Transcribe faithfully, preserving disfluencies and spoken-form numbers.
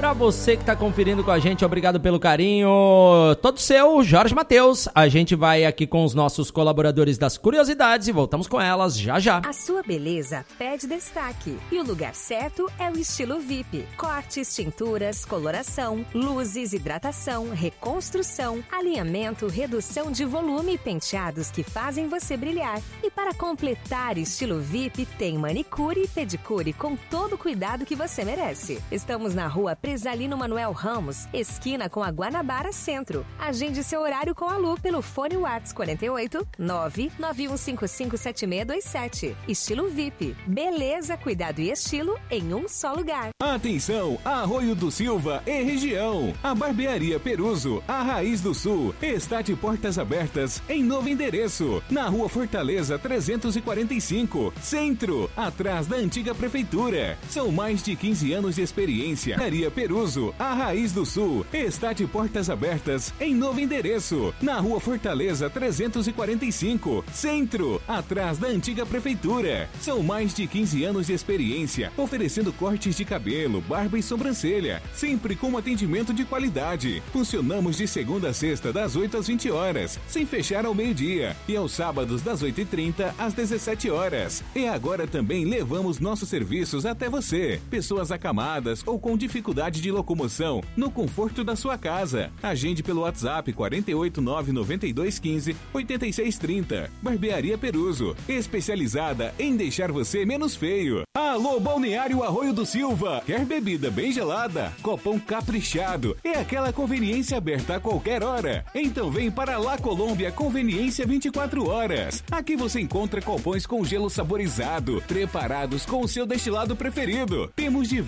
Pra você que tá conferindo com a gente, obrigado pelo carinho. Todo seu, Jorge Mateus. A gente vai aqui com os nossos colaboradores das curiosidades e voltamos com elas já já. A sua beleza pede destaque e o lugar certo é o Estilo V I P. Cortes, tinturas, coloração, luzes, hidratação, reconstrução, alinhamento, redução de volume e penteados que fazem você brilhar. E para completar Estilo V I P, tem manicure e pedicure com todo o cuidado que você merece. Estamos na rua Presalino Manuel Ramos, esquina com a Guanabara Centro. Agende seu horário com a Lu pelo fone WhatsApp quarenta e oito, nove nove um cinco cinco sete seis dois sete. Estilo V I P. Beleza, cuidado e estilo em um só lugar. Atenção, Arroio do Silva e região. A Barbearia Peruso, a Raiz do Sul, está de portas abertas em novo endereço, na Rua Fortaleza trezentos e quarenta e cinco, Centro, atrás da antiga prefeitura. São mais de quinze anos de experiência. Barbearia Peruso, a Raiz do Sul, está de portas abertas em novo endereço, na Rua Fortaleza trezentos e quarenta e cinco, Centro, atrás da antiga prefeitura. São mais de quinze anos de experiência, oferecendo cortes de cabelo, barba e sobrancelha, sempre com atendimento de qualidade. Funcionamos de segunda a sexta, das oito às vinte horas, sem fechar ao meio-dia, e aos sábados das oito e trinta às dezessete horas. E agora também levamos nossos serviços até você. Pessoas acamadas ou com dificuldade de locomoção, no conforto da sua casa. Agende pelo WhatsApp quarenta e oito, nove noventa e dois, quinze, oitenta e seis, trinta. Barbearia Peruso, especializada em deixar você menos feio. Alô, Balneário Arroio do Silva. Quer bebida bem gelada? Copão caprichado. É aquela conveniência aberta a qualquer hora. Então vem para La Colômbia Conveniência vinte e quatro horas. Aqui você encontra copões com gelo saborizado, preparados com o seu destilado preferido. Temos diversos